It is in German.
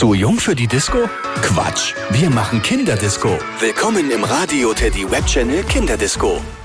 Zu jung für die Disco? Quatsch, wir machen Kinderdisco. Willkommen im Radio Teddy Webchannel Kinderdisco.